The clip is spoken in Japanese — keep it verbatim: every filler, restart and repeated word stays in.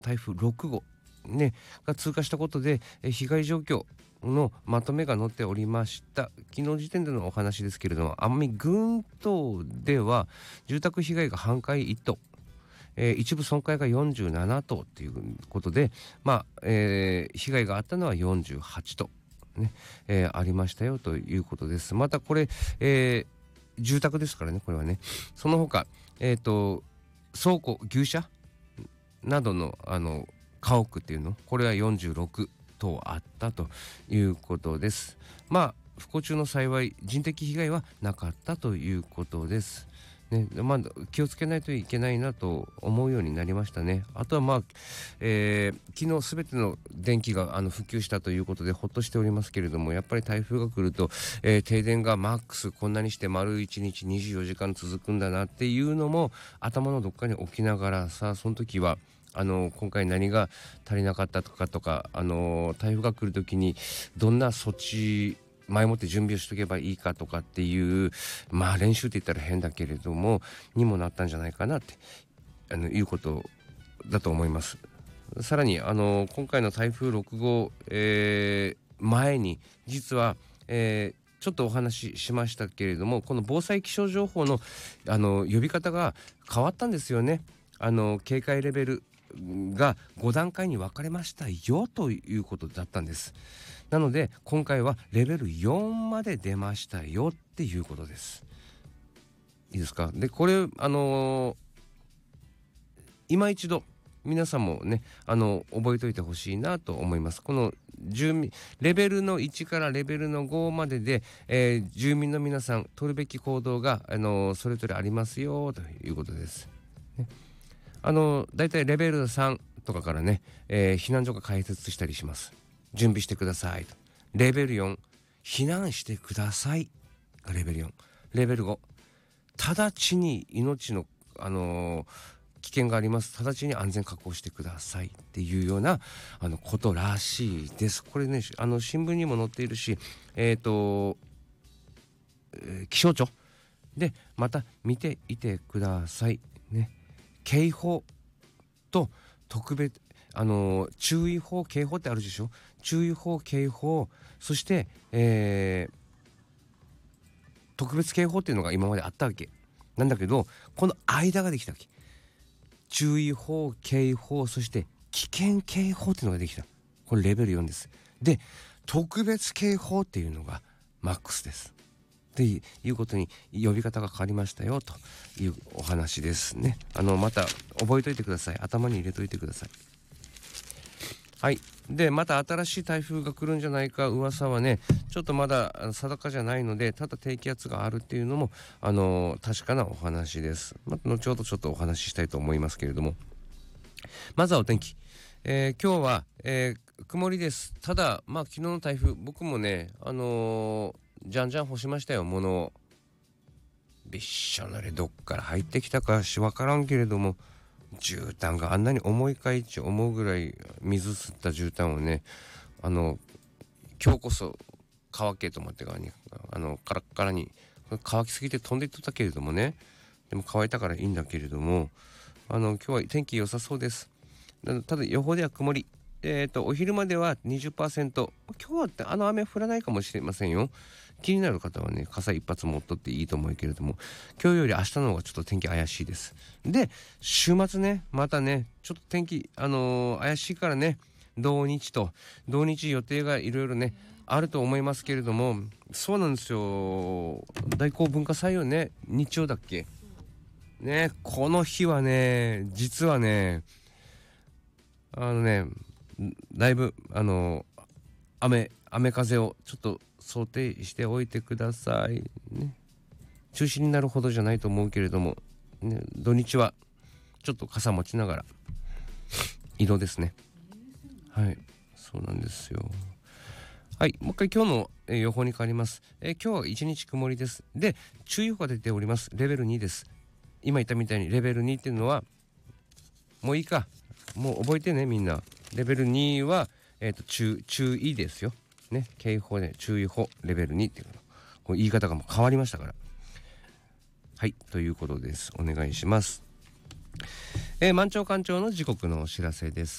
台風ろくごう、ね、が通過したことで、え被害状況のまとめが載っておりました。昨日時点でのお話ですけれども、奄美群島では住宅被害が半壊いっ棟、えー、一部損壊がよんじゅうなな棟ということで、まあえー、被害があったのはよんじゅうはち棟、ねえー、ありましたよということです。またこれ、えー、住宅ですからね、これはね。その他、えーと、倉庫牛舎などのあの家屋っていうの、これはよんじゅうろく棟あったということです。まあ不幸中の幸い、人的被害はなかったということです。ね、まあ、気をつけないといけないなと思うようになりましたね。あとはまあ、えー、昨日すべての電気があの復旧したということでほっとしておりますけれども、やっぱり台風が来ると、えー、停電がマックスこんなにして丸いちにちにじゅうよじかん続くんだなっていうのも頭のどっかに置きながら、さあその時はあの今回何が足りなかったとかとか、あの台風が来る時にどんな措置前もって準備をしとけばいいかとかっていう、まあ練習って言ったら変だけれどもにもなったんじゃないかなってあのいうことだと思います。さらにあの今回の台風ろくごう、えー、前に実は、えーちょっとお話ししましたけれども、この防災気象情報のあの呼び方が変わったんですよね。あの警戒レベルがご段階に分かれましたよということだったんです。なので今回はレベルよんまで出ましたよっていうことです。いいですか。でこれあのー、今一度皆さんもねあの覚えておいてほしいなと思います。この住民レベルのいちからレベルのごまでで、えー、住民の皆さん取るべき行動が、あのー、それぞれありますよということです、ね。あのだいたいレベルさんとかからね、えー、避難所が開設したりします。準備してくださいと。レベルよん、避難してくださいがレベルよん。レベルご、直ちに命の、あのー、危険があります。直ちに安全確保してくださいっていうようなあのことらしいです。これね、あの新聞にも載っているし、えっと、えー、気象庁でまた見ていてくださいね。警報と特別あのー、注意報警報ってあるでしょ。注意報警報、そして、えー、特別警報っていうのが今まであったわけなんだけど、この間ができたわけ。注意報警報、そして危険警報っていうのができた。これレベルよんです。で特別警報っていうのがマックスですっていうことに呼び方が変わりましたよというお話ですね。あのまた覚えといてください。頭に入れといてください。はい。でまた新しい台風が来るんじゃないか噂はね、ちょっとまだ定かじゃないので、ただ低気圧があるっていうのもあの確かなお話です。また後ほどちょっとお話ししたいと思いますけれども、まずはお天気。えー、今日は、えー、曇りです。ただまあ昨日の台風、僕もねあのー、じゃんじゃん干しましたよ。物をびっしょ濡れ、どっから入ってきたかしわからんけれども、絨毯があんなに重いかいち思うぐらい水吸った絨毯をね、あの今日こそ乾けと思ってからにあのカラッカラに乾きすぎて飛んでいっとったけれどもね、でも乾いたからいいんだけれども、あの今日は天気良さそうです。ただ予報では曇り、えーとお昼までは にじゅっパーセント、 今日はあの雨降らないかもしれませんよ。気になる方はね傘一発持っとっていいと思うけれども、今日より明日の方がちょっと天気怪しいです。で週末ねまたねちょっと天気あのー、怪しいからね、土日と土日予定がいろいろねあると思いますけれども、そうなんですよ。大公文化祭よね、日曜だっけね。この日はね実はねあのねだいぶあの雨雨風をちょっと想定しておいてくださいね。中止になるほどじゃないと思うけれども、ね、土日はちょっと傘持ちながら移動ですね。はい、そうなんですよ。はい、もう一回今日の、えー、予報に変わります。えー、今日は一日曇りです。で注意報が出ております。レベルにです。今言ったみたいにレベルにっていうのはもういいか、もう覚えてねみんな。レベルには、えーと、注注意ですよね。警報で注意報レベルにっていうの、こう言い方がもう変わりましたから。はい、ということです。お願いします。 えー、満潮干潮の時刻のお知らせです。